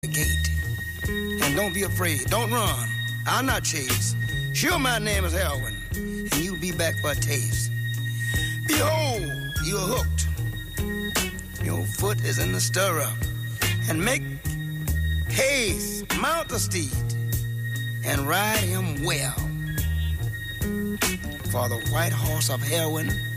the gate. And don't be afraid. Don't run. I'll not chase. Sure, my name is Heroin, and you'll be back for a taste. Behold, you're hooked. Your foot is in the stirrup. And make haste, mount the steed, and ride him well. For the white horse of Heroin